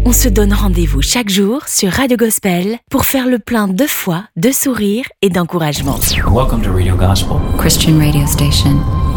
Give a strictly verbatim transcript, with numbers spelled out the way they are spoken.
On se donne rendez-vous chaque jour sur Radio Gospel pour faire le plein de foi, de sourires et d'encouragement. Welcome to Radio Gospel, Christian radio station.